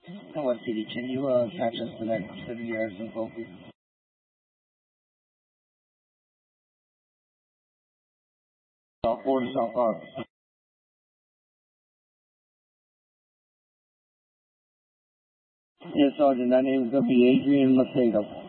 What city? Can you catch us the next 7 years in focus? Or South Park. Yes, Sergeant. That name is going to be Adrian Macedo.